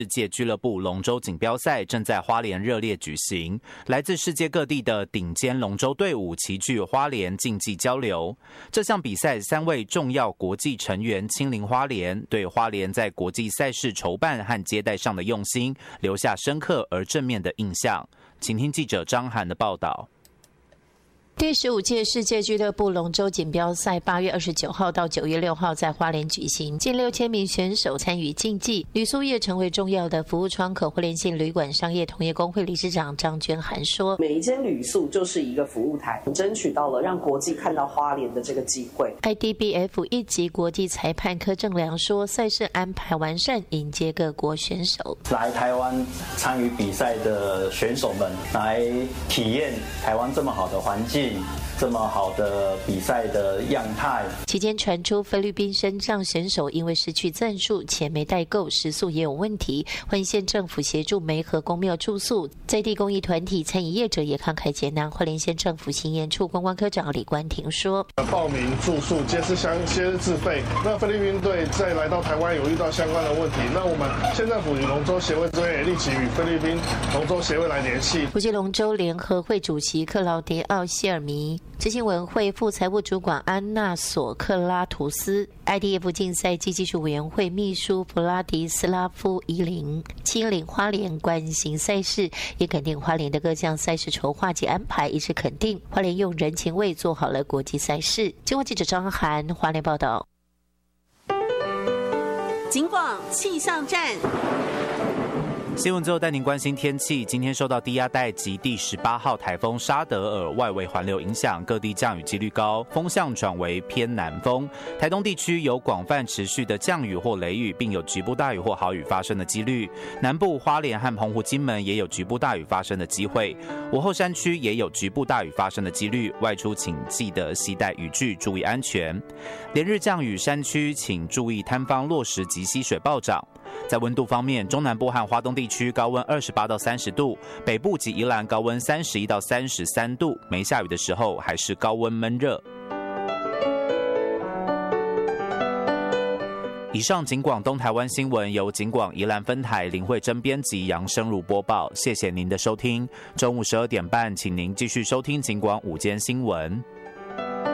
世界俱乐部龙舟锦标赛正在花莲热烈举行，来自世界各地的顶尖龙舟队伍齐聚花莲竞技交流。这项比赛3位重要国际成员亲临花莲，对花莲在国际赛事筹办和接待上的用心留下深刻而正面的印象。请听记者张涵的报道。 第15届世界俱乐部龙舟锦标赛8月29号到9月6号在花莲举行，近6000名选手参与竞技。旅宿业成为重要的服务窗口。花莲县旅馆商业同业工会理事长张娟涵说：“ 每一间旅宿就是一个服务台，争取到了让国际看到花莲的这个机会。” IDBF 1级国际裁判柯正良说：“赛事安排完善，迎接各国选手来台湾参与比赛的选手们，来体验台湾这么好的环境。”这么好的比赛的样态。 期间传出菲律宾身障选手因为失去赞数，钱没带够，食宿也有问题，花莲县政府协助梅河公庙住宿，在地公益团体、餐饮业者也慷慨解囊。花莲县政府行研处观光科长李冠廷说：“ 报名住宿皆是自费。那菲律宾队在来到台湾有遇到相关的问题，那我们县政府与龙舟协会这边也立即与菲律宾龙舟协会来联系。” 国际龙舟联合会主席克劳迪奥·谢尔米。执行委员会副财务主管安娜索克拉图斯、IDF 竞赛及技术委员会秘书弗拉迪斯拉夫伊林亲临花莲关心赛事，也肯定花莲的各项赛事筹划及安排，一致肯定花莲用人情味做好了国际赛事。经过记者张涵花莲报道。 警广气象站。 新闻最后带您关心天气。今天受到低压带及第18号台风沙德尔外围环流影响，各地降雨几率高，风向转为偏南风。台东地区有广泛持续的降雨或雷雨，并有局部大雨或豪雨发生的几率。南部花莲和澎湖、金门也有局部大雨发生的机会。午后山区也有局部大雨发生的几率，外出请记得携带雨具，注意安全。连日降雨，山区请注意摊方落石及溪水暴涨。在温度方面，中南部和花东地区高温28到30度，北部及宜兰高温31到33度，没下雨的时候还是高温闷热。以上警广东台湾新闻由警广宜兰分台林慧珍编辑，杨生如播报，谢谢您的收听。中午12点半，请您继续收听警广午间新闻。